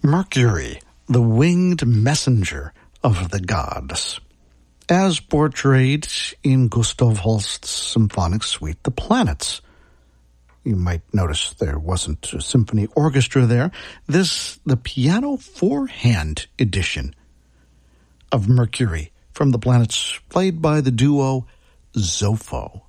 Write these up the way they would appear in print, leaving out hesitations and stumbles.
Mercury, the winged messenger of the gods, as portrayed in Gustav Holst's symphonic suite, The Planets. You might notice there wasn't a symphony orchestra there. This, the piano four-hand edition of Mercury from The Planets, played by the duo Zopho.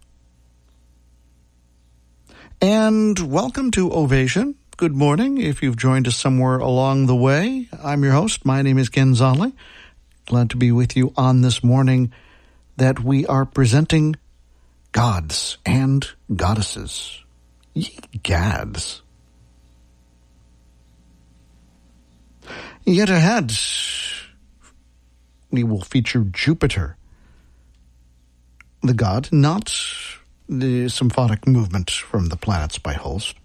And welcome to Ovation. Good morning. If you've joined us somewhere along the way, I'm your host. My name is Ken Zonley. Glad to be with you on this morning that we are presenting gods and goddesses. Ye gads. Yet ahead, we will feature Jupiter, the god, not the symphonic movement from The Planets by Holst,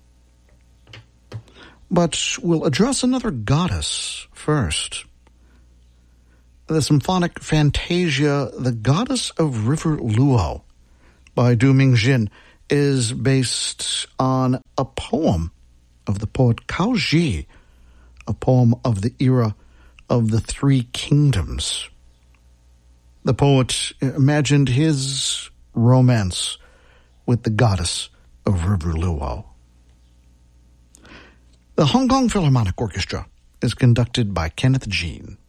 but we'll address another goddess first. The symphonic fantasia, The Goddess of River Luo by Du Mingjin, is based on a poem of the poet Cao Ji, a poem of the era of the Three Kingdoms. The poet imagined his romance with the goddess of River Luo. The Hong Kong Philharmonic Orchestra is conducted by Kenneth Jean.